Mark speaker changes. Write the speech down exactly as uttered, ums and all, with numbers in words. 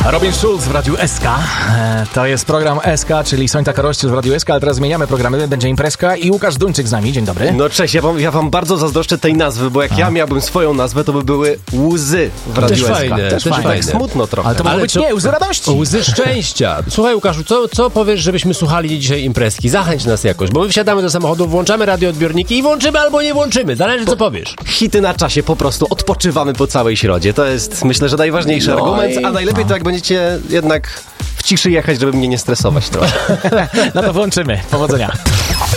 Speaker 1: Robin Schulz w Radiu S K. E, to jest program S K, czyli Sońta Karościel w Radiu S K, ale teraz zmieniamy programy. Będzie imprezka i Łukasz Duńczyk z nami. Dzień dobry.
Speaker 2: No cześć, ja wam, ja wam bardzo zazdroszczę tej nazwy, bo jak A. ja miałbym swoją nazwę, to by były łzy w Radiu
Speaker 3: też
Speaker 2: S K.
Speaker 3: Fajne,
Speaker 2: też
Speaker 3: też
Speaker 2: fajne. Tak smutno trochę.
Speaker 1: Ale to mogą być
Speaker 3: co...
Speaker 1: nie, łzy radości.
Speaker 3: Łzy szczęścia. Słuchaj, Łukaszu, co, co powiesz, żebyśmy słuchali dzisiaj imprezki? Zachęć nas jakoś, bo my wsiadamy do samochodu, włączamy radioodbiorniki i włączymy albo nie włączymy. Zależy, co powiesz.
Speaker 2: Hity na czasie, po prostu odpoczywamy po całej środzie. To jest, myślę, że najważniejszy no argument, i... a najlepiej no. to jak będziecie jednak w ciszy jechać, żeby mnie nie stresować trochę.
Speaker 1: No to włączymy. Powodzenia.